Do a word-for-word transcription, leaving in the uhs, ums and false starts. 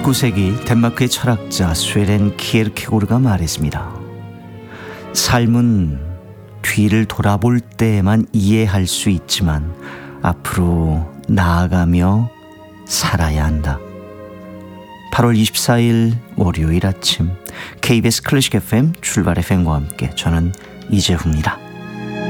십구 세기 덴마크의 철학자 스웨덴 키에르케고르가 말했습니다. 삶은 뒤를 돌아볼 때에만 이해할 수 있지만 앞으로 나아가며 살아야 한다. 팔월 이십사일 월요일 아침 케이비에스 클래식 에프엠 출발 에프엠과 함께 저는 이재후입니다.